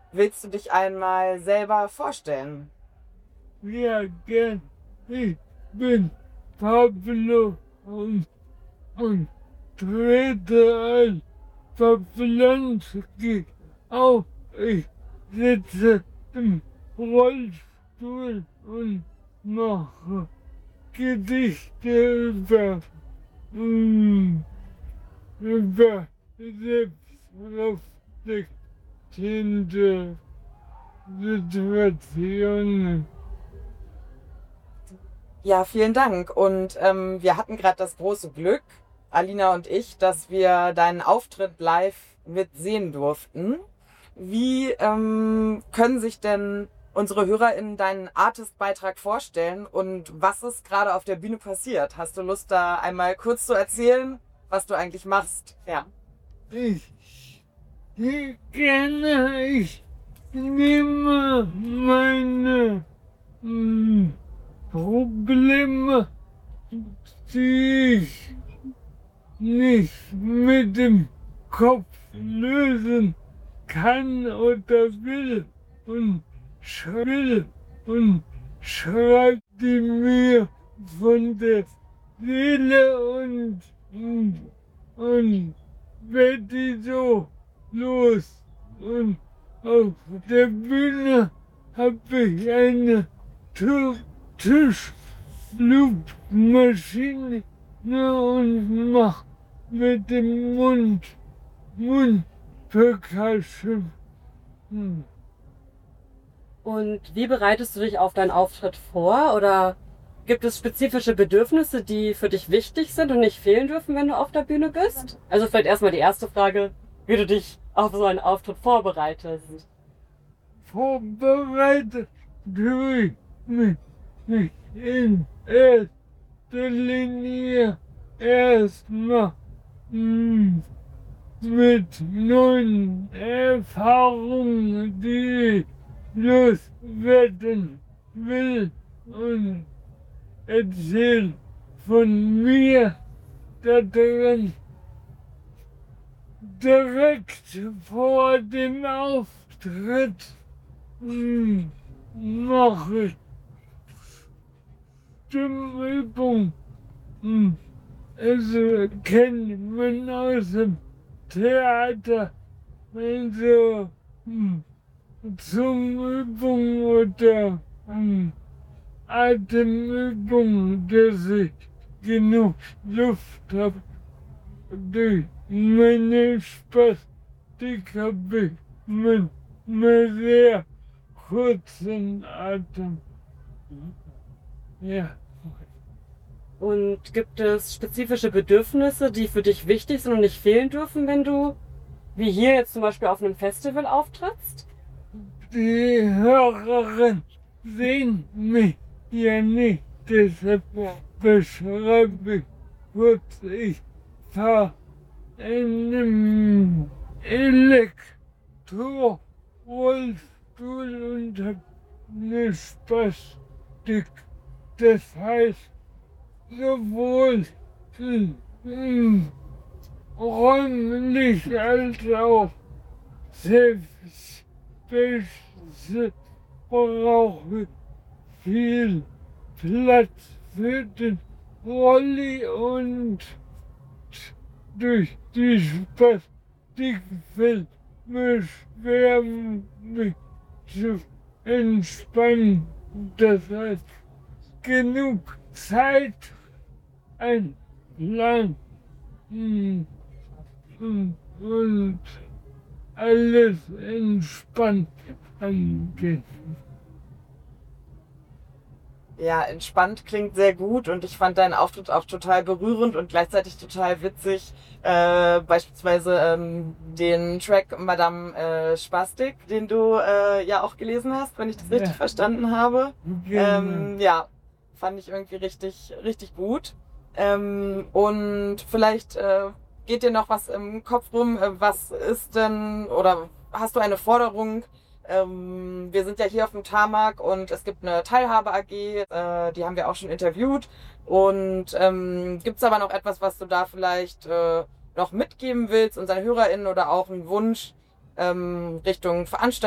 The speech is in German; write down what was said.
Willst du dich einmal selber vorstellen? Ja, gern. Ich bin Pablo und trete als Fabianski auf. Ich sitze im Rollstuhl und mache Gedichte über selbstreflektierende Situationen. Ja, vielen Dank. Und wir hatten gerade das große Glück, Alina und ich, dass wir deinen Auftritt live mit sehen durften. Wie können sich denn unsere HörerInnen deinen Artist-Beitrag vorstellen und was ist gerade auf der Bühne passiert? Hast du Lust, da einmal kurz zu erzählen, was du eigentlich machst? Ja. Ich nehme meine Probleme, die ich nicht mit dem Kopf lösen kann oder will und schreibe die mir von der Seele und werde die so los. Und auf der Bühne habe ich eine Tischluftmaschine und mach mit dem Mundpercussion. Und wie bereitest du dich auf deinen Auftritt vor? Oder gibt es spezifische Bedürfnisse, die für dich wichtig sind und nicht fehlen dürfen, wenn du auf der Bühne bist? Also vielleicht erstmal die erste Frage, wie du dich auf so einen Auftritt vorbereitest. Vorbereitet tue ich mich in erster Linie erstmal mit neuen Erfahrungen, die ich loswerden will und erzähl von mir daran. Direkt vor dem Auftritt mache ich Stimmübung. Also kennt man aus dem Theater, also zum Übung oder Atemübung, dass ich genug Luft habe. Durch meine Spastik habe ich mit sehr kurzen Atem. Ja. Und gibt es spezifische Bedürfnisse, die für dich wichtig sind und nicht fehlen dürfen, wenn du, wie hier jetzt zum Beispiel auf einem Festival auftrittst? Die Hörerinnen sehen mich ja nicht, deshalb beschreibe ich kurz, ich fahre in einem Elektrorollstuhl und habe eine Spastik. Das heißt, sowohl räumlich als auch selbst brauche viel Platz für den Rolli und durch die Spastik fällt mir schwer, mich zu entspannen. Das heißt, genug Zeit, ein Plan und alles entspannt angehen. Ja, entspannt klingt sehr gut und ich fand deinen Auftritt auch total berührend und gleichzeitig total witzig. Beispielsweise den Track Madame Spastik, den du ja auch gelesen hast, wenn ich das richtig verstanden habe. Ja, fand ich irgendwie richtig, richtig gut. Und vielleicht geht dir noch was im Kopf rum. Was ist denn, oder hast du eine Forderung? Wir sind ja hier auf dem Tarmac und es gibt eine Teilhabe-AG, die haben wir auch schon interviewt. Und gibt's aber noch etwas, was du da vielleicht noch mitgeben willst, unseren HörerInnen oder auch einen Wunsch Richtung Veranstaltung?